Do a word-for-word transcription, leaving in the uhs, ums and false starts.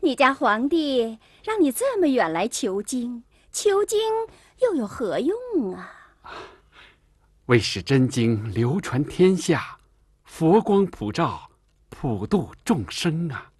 你家皇帝让你这么远来求经，求经又有何用啊？ 为使真经流传天下，佛光普照，普度众生啊！